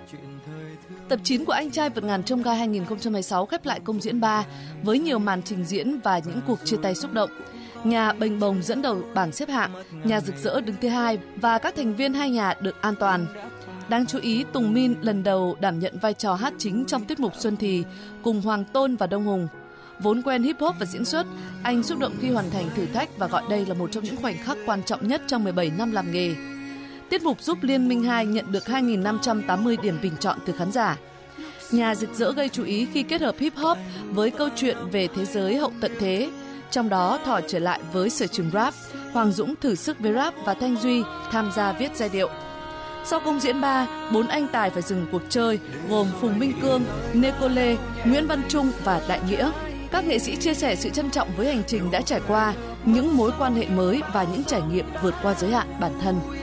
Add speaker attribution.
Speaker 1: Tập 9 của Anh trai vượt ngàn chông gai 2026 khép lại công diễn 3 với nhiều màn trình diễn và những cuộc chia tay xúc động. Nhà bềnh bồng dẫn đầu bảng xếp hạng, nhà rực rỡ đứng thứ hai và các thành viên hai nhà được an toàn. Đáng chú ý, Tùng Min lần đầu đảm nhận vai trò hát chính trong tiết mục Xuân Thì cùng Hoàng Tôn và Đông Hùng. Vốn quen hip hop và diễn xuất, anh xúc động khi hoàn thành thử thách và gọi đây là một trong những khoảnh khắc quan trọng nhất trong 17 năm làm nghề. Tiết mục giúp Liên Minh 2 nhận được 2.580 điểm bình chọn từ khán giả. Nhà rực rỡ gây chú ý khi kết hợp hip hop với câu chuyện về thế giới hậu tận thế. Trong đó Thỏ trở lại với sở trường rap, Hoàng Dũng thử sức với rap và Thanh Duy tham gia viết giai điệu. Sau công diễn 3, 4 anh tài phải dừng cuộc chơi gồm Phùng Minh Cương, Neko Lê, Nguyễn Văn Trung và Đại Nghĩa. Các nghệ sĩ chia sẻ sự trân trọng với hành trình đã trải qua, những mối quan hệ mới và những trải nghiệm vượt qua giới hạn bản thân.